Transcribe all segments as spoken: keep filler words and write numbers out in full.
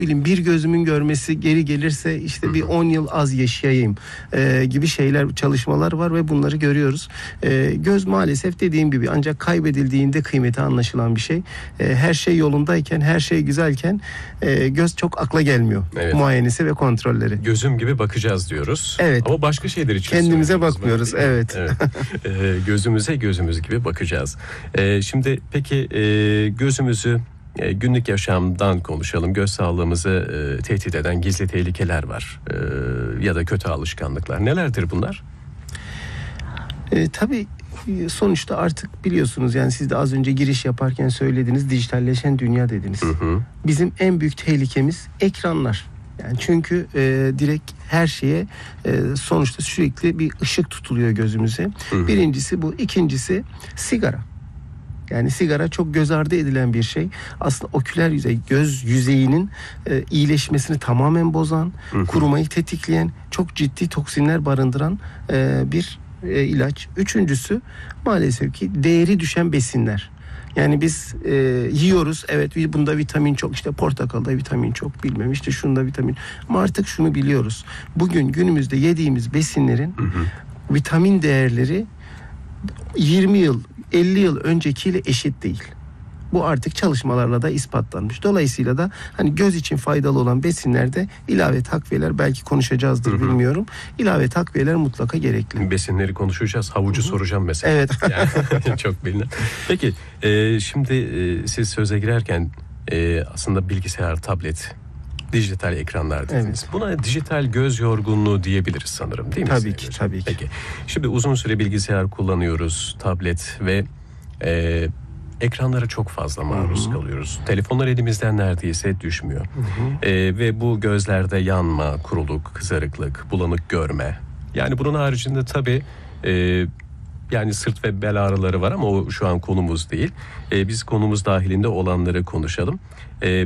bileyim bir gözümün görmesi geri gelirse işte bir on yıl az yaşayayım e, gibi şeyler, çalışmalar var ve bunları görüyoruz. E, göz maalesef dediğim gibi ancak kaybedildiğinde kıymeti anlaşılan bir şey. E, her şey yolundayken, her şey güzelken e, göz çok akla gelmiyor. Evet. Muayenesi ve kontrolleri. Gözüm gibi bakacağız diyoruz. Evet. Ama başka şeyler için kendimize bakmıyoruz. Evet. evet. E, gözümüze gözümüz gibi bakacağız. E, şimdi peki e, gözümüzü E, günlük yaşamdan konuşalım. Göz sağlığımızı e, tehdit eden gizli tehlikeler var. E, ya da kötü alışkanlıklar. Nelerdir bunlar? E, tabii sonuçta artık biliyorsunuz, yani siz de az önce giriş yaparken söylediniz, dijitalleşen dünya dediniz. Hı hı. Bizim en büyük tehlikemiz ekranlar. Yani çünkü e, direkt her şeye e, sonuçta sürekli bir ışık tutuluyor gözümüze. Hı hı. Birincisi bu. İkincisi sigara. Yani sigara çok göz ardı edilen bir şey. Aslında oküler yüzey, göz yüzeyinin e, iyileşmesini tamamen bozan, hı hı. kurumayı tetikleyen, çok ciddi toksinler barındıran e, bir e, ilaç. Üçüncüsü maalesef ki değeri düşen besinler. Yani biz e, yiyoruz, evet bunda vitamin çok, işte portakalda vitamin çok, bilmem işte şunda vitamin, ama artık şunu biliyoruz. Bugün günümüzde yediğimiz besinlerin hı hı. vitamin değerleri yirmi yıl elli yıl öncekiyle eşit değil. Bu artık çalışmalarla da ispatlanmış. Dolayısıyla da hani göz için faydalı olan besinlerde ilave takviyeler, belki konuşacağızdır, hı hı. bilmiyorum. İlave takviyeler mutlaka gerekli. Besinleri konuşacağız. Havucu hı hı. soracağım mesela. Evet. Yani, çok bilinen. Peki e, şimdi e, siz söze girerken e, aslında bilgisayar, tablet, dijital ekranlar dediniz. Evet. Buna dijital göz yorgunluğu diyebiliriz sanırım, değil mi? Tabii ki, tabii ki. Peki. Şimdi uzun süre bilgisayar kullanıyoruz, tablet ve e, ekranlara çok fazla maruz Hı-hı. kalıyoruz. Telefonlar elimizden neredeyse düşmüyor. E, ve bu gözlerde yanma, kuruluk, kızarıklık, bulanık görme. Yani bunun haricinde tabii e, yani sırt ve bel ağrıları var ama o şu an konumuz değil. E, biz konumuz dahilinde olanları konuşalım. E,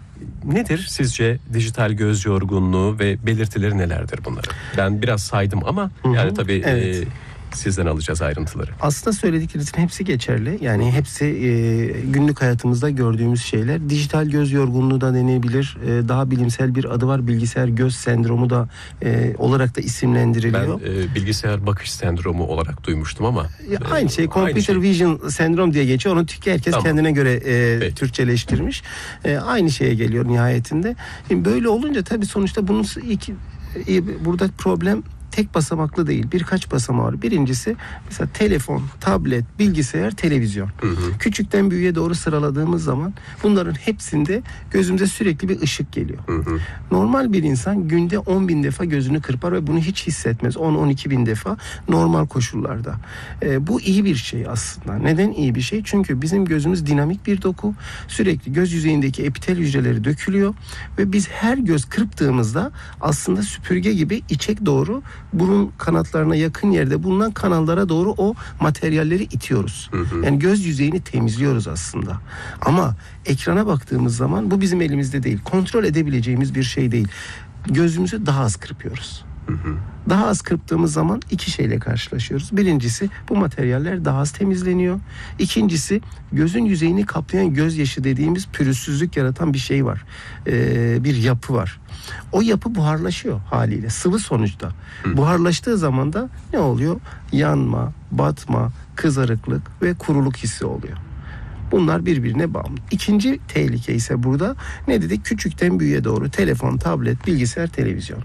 Nedir sizce dijital göz yorgunluğu ve belirtileri nelerdir bunların? Ben biraz saydım ama Hı-hı. yani tabii evet. e, sizden alacağız ayrıntıları. Aslında söylediklerinizin hepsi geçerli. Yani hepsi e, günlük hayatımızda gördüğümüz şeyler. Dijital göz yorgunluğu da denebilir. E, daha bilimsel bir adı var. Bilgisayar göz sendromu da e, olarak da isimlendiriliyor. Ben e, bilgisayar bakış sendromu olarak duymuştum ama. E, aynı şey. Computer aynı şey. Vision sendrom diye geçiyor. Onu herkes tamam. kendine göre e, Türkçeleştirmiş. E, aynı şeye geliyor nihayetinde. Şimdi böyle olunca tabii sonuçta bunun iki, e, burada problem tek basamaklı değil, birkaç basamağı var. Birincisi mesela telefon, tablet, bilgisayar, televizyon. Hı hı. Küçükten büyüğe doğru sıraladığımız zaman bunların hepsinde gözümüze sürekli bir ışık geliyor. Hı hı. Normal bir insan günde on bin defa gözünü kırpar ve bunu hiç hissetmez. on on iki bin defa normal koşullarda. Ee, bu iyi bir şey aslında. Neden iyi bir şey? Çünkü bizim gözümüz dinamik bir doku. Sürekli göz yüzeyindeki epitel hücreleri dökülüyor ve biz her göz kırptığımızda aslında süpürge gibi içe doğru burun kanatlarına yakın yerde bulunan kanallara doğru o materyalleri itiyoruz. Hı hı. Yani göz yüzeyini temizliyoruz aslında. Ama ekrana baktığımız zaman bu bizim elimizde değil. Kontrol edebileceğimiz bir şey değil. Gözümüzü daha az kırpıyoruz. Hı hı. Daha az kırptığımız zaman iki şeyle karşılaşıyoruz. Birincisi bu materyaller daha az temizleniyor. İkincisi gözün yüzeyini kaplayan gözyaşı dediğimiz pürüzsüzlük yaratan bir şey var. Ee, bir yapı var. O yapı buharlaşıyor haliyle, sıvı sonuçta. Hı. Buharlaştığı zaman da ne oluyor? Yanma, batma, kızarıklık ve kuruluk hissi oluyor. Bunlar birbirine bağımlı. İkinci tehlike ise burada ne dedik? Küçükten büyüğe doğru telefon, tablet, bilgisayar, televizyon.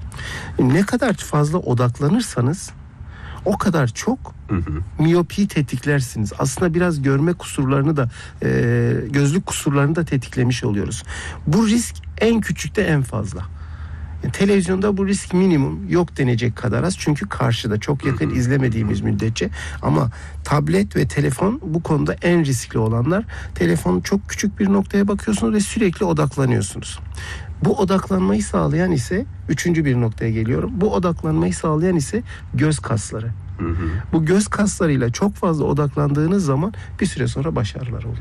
Ne kadar fazla odaklanırsanız o kadar çok hı hı. miyopiyi tetiklersiniz. Aslında biraz görme kusurlarını da e, gözlük kusurlarını da tetiklemiş oluyoruz. Bu risk en küçükte en fazla. Yani televizyonda bu risk minimum, yok denecek kadar az. Çünkü karşıda çok yakın izlemediğimiz müddetçe. Ama tablet ve telefon bu konuda en riskli olanlar. Telefon çok küçük bir noktaya bakıyorsunuz ve sürekli odaklanıyorsunuz. Bu odaklanmayı sağlayan ise üçüncü bir noktaya geliyorum. Bu odaklanmayı sağlayan ise göz kasları. Hı hı. Bu göz kaslarıyla çok fazla odaklandığınız zaman bir süre sonra baş ağrılar oluyor.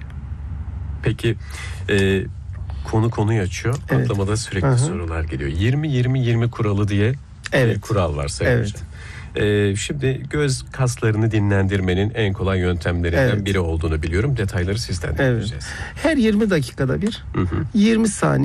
Peki e, konu konuyu açıyor. Evet. Atlamada sürekli Hı-hı. sorular geliyor. yirmi yirmi yirmi kuralı diye evet. kural var sayın evet. hocam. Ee, şimdi göz kaslarını dinlendirmenin en kolay yöntemlerinden evet. biri olduğunu biliyorum. Detayları sizden dinleyeceğiz. Evet. Her yirmi dakikada bir, hı hı. yirmi saniye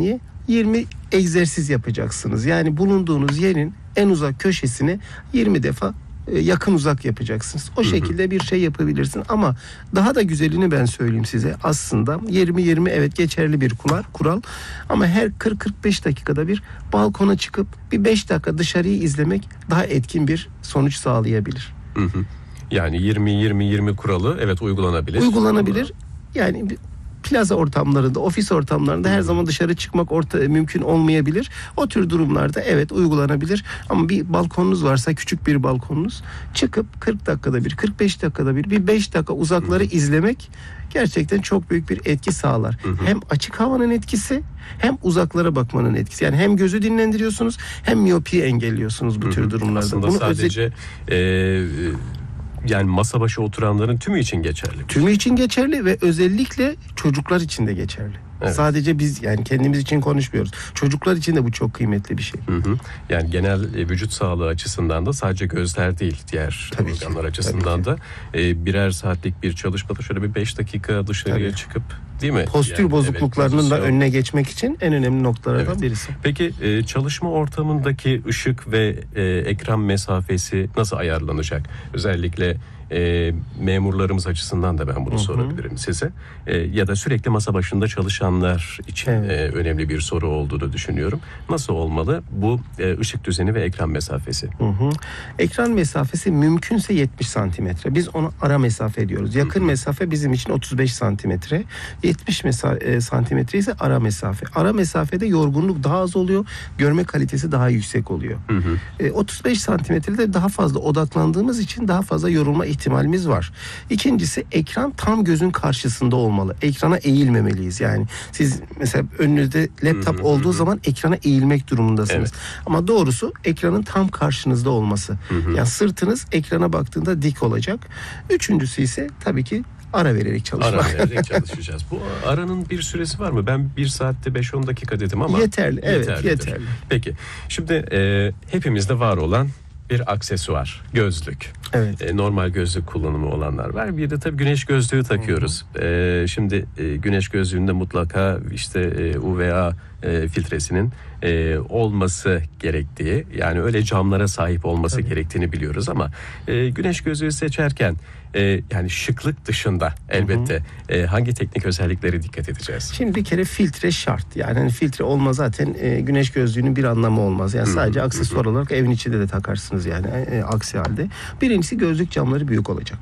yirmi egzersiz yapacaksınız. Yani bulunduğunuz yerin en uzak köşesine yirmi defa yakın uzak yapacaksınız. O şekilde bir şey yapabilirsin ama daha da güzelini ben söyleyeyim size. Aslında yirmi yirmi evet geçerli bir kural, kural ama her kırk kırk beş dakikada bir balkona çıkıp bir beş dakika dışarıyı izlemek daha etkin bir sonuç sağlayabilir. Hı hı. Yani yirmi yirmi yirmi kuralı evet uygulanabilir. Uygulanabilir. Yani plaza ortamlarında, ofis ortamlarında her zaman dışarı çıkmak orta, mümkün olmayabilir. O tür durumlarda evet uygulanabilir. Ama bir balkonunuz varsa, küçük bir balkonunuz, çıkıp kırk dakikada bir, kırk beş dakikada bir, bir beş dakika uzakları Hı-hı. izlemek gerçekten çok büyük bir etki sağlar. Hı-hı. Hem açık havanın etkisi, hem uzaklara bakmanın etkisi. Yani hem gözü dinlendiriyorsunuz, hem miyopiyi engelliyorsunuz bu Hı-hı. tür durumlarda. Aslında Bunu sadece özel... e, yani masa başı oturanların tümü için geçerli. Tümü için geçerli ve özellikle çocuklar için de geçerli. Evet. Sadece biz yani kendimiz için konuşmuyoruz. Çocuklar için de bu çok kıymetli bir şey. Hı hı. Yani genel e, vücut sağlığı açısından da sadece gözler değil, diğer Tabii organlar ki. açısından Tabii da e, birer saatlik bir çalışmada şöyle bir beş dakika dışarıya Tabii. çıkıp, değil mi? Postür yani, bozukluklarının evet, da önüne geçmek için en önemli noktalardan evet. birisi. Peki e, çalışma ortamındaki ışık ve e, ekran mesafesi nasıl ayarlanacak? Özellikle e, memurlarımız açısından da ben bunu Hı-hı. sorabilirim size. E, ya da sürekli masa başında çalışanlar için evet. e, önemli bir soru olduğunu düşünüyorum. Nasıl olmalı bu e, ışık düzeni ve ekran mesafesi? Hı-hı. Ekran mesafesi mümkünse yetmiş santimetre. Biz onu ara mesafe diyoruz. Yakın Hı-hı. mesafe bizim için otuz beş santimetre. yetmiş mesa- e, santimetre ise ara mesafe. Ara mesafede yorgunluk daha az oluyor. Görme kalitesi daha yüksek oluyor. E, otuz beş santimetrede daha fazla odaklandığımız için daha fazla yorulma ihtimalimiz var. İkincisi ekran tam gözün karşısında olmalı. Ekrana eğilmemeliyiz. Yani siz mesela önünüzde laptop hı hı, olduğu hı. zaman ekrana eğilmek durumundasınız. Evet. Ama doğrusu ekranın tam karşınızda olması. Hı hı. Yani sırtınız ekrana baktığında dik olacak. Üçüncüsü ise tabii ki ara vererek çalışmak. Ara vererek çalışacağız. Bu aranın bir süresi var mı? Ben bir saatte beş on dakika dedim ama. Yeterli. Evet yeterlidir. yeterli. Peki. Şimdi e, hepimizde var olan bir aksesuar, gözlük. Evet. E, normal gözlük kullanımı olanlar var. Bir de tabii güneş gözlüğü takıyoruz. E, şimdi e, güneş gözlüğünde mutlaka işte e, U V A e, filtresinin e, olması gerektiği, yani öyle camlara sahip olması tabii. gerektiğini biliyoruz ama e, güneş gözlüğü seçerken e, yani şıklık dışında elbette e, hangi teknik özellikleri dikkat edeceğiz? Şimdi bir kere filtre şart. Yani hani filtre olma zaten e, güneş gözlüğünün bir anlamı olmaz. Yani sadece aksesuar olarak evin içinde de takarsınız yani e, aksi halde. Birincisi gözlük camları büyük olacak.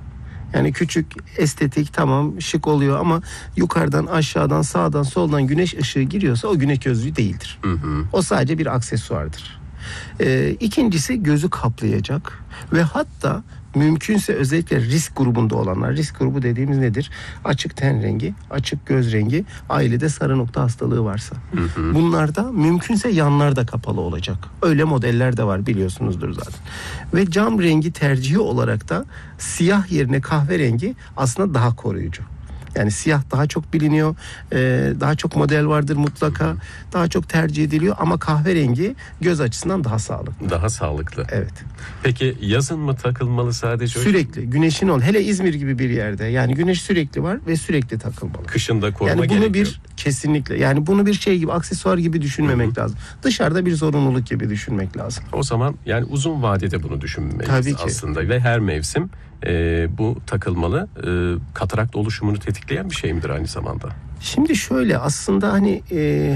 Yani küçük, estetik, tamam şık oluyor ama yukarıdan, aşağıdan, sağdan, soldan güneş ışığı giriyorsa o güneş gözlüğü değildir. Hı hı. O sadece bir aksesuardır. Ee, ikincisi gözü kaplayacak ve hatta mümkünse özellikle risk grubunda olanlar, risk grubu dediğimiz nedir? Açık ten rengi, açık göz rengi, ailede sarı nokta hastalığı varsa. Hı hı. Bunlarda mümkünse yanlar da kapalı olacak. Öyle modeller de var, biliyorsunuzdur zaten. Ve cam rengi tercihi olarak da siyah yerine kahverengi aslında daha koruyucu. Yani siyah daha çok biliniyor, ee, daha çok model vardır mutlaka, daha çok tercih ediliyor ama kahverengi göz açısından daha sağlıklı. Daha sağlıklı. Evet. Peki yazın mı takılmalı sadece? Sürekli, güneşin ol. Hele İzmir gibi bir yerde, yani güneş sürekli var ve sürekli takılmalı. Kışın da koruma yani bunu gerekiyor. Bir kesinlikle, yani bunu bir şey gibi, aksesuar gibi düşünmemek Hı-hı. lazım. Dışarıda bir zorunluluk gibi düşünmek lazım. O zaman yani uzun vadede bunu düşünmeliyiz aslında ve her mevsim e, bu takılmalı. E, katarakt oluşumunu tetikleyen bir şey midir aynı zamanda? Şimdi şöyle aslında hani e,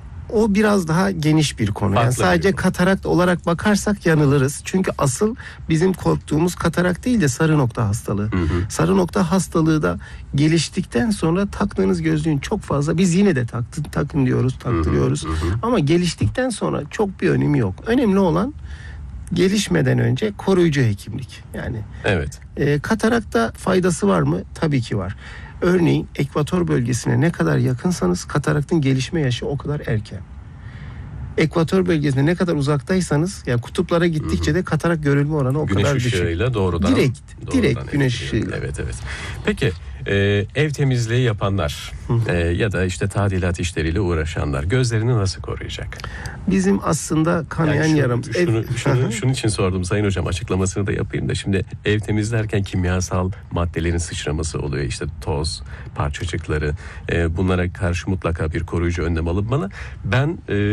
o biraz daha geniş bir konu. Yani sadece konu. Katarakt olarak bakarsak yanılırız. Çünkü asıl bizim korktuğumuz katarakt değil de sarı nokta hastalığı. Hı hı. Sarı nokta hastalığı da geliştikten sonra taktığınız gözlüğün çok fazla, biz yine de taktın, takın diyoruz, taktırıyoruz. Hı hı hı. Ama geliştikten sonra çok bir önemi yok. Önemli olan gelişmeden önce koruyucu hekimlik. Yani evet. E, katarakta faydası var mı? Tabii ki var. Örneğin ekvator bölgesine ne kadar yakınsanız kataraktın gelişme yaşı o kadar erken. ekvator bölgesinde ne kadar uzaktaysanız, yani kutuplara gittikçe de katarak görülme oranı o güneş kadar düşük. Güneş ışığıyla doğrudan. Direkt, doğrudan direkt güneş ışığıyla. Evet, evet. Peki e, ev temizliği yapanlar e, ya da işte tadilat işleriyle uğraşanlar gözlerini nasıl koruyacak? Bizim aslında kanayan Yani şunu, yaram. Şunu, Ev... şunu, şunun için sordum Sayın Hocam, açıklamasını da yapayım da şimdi ev temizlerken kimyasal maddelerin sıçraması oluyor, işte toz parçacıkları, e, bunlara karşı mutlaka bir koruyucu önlem alınmalı. Ben e,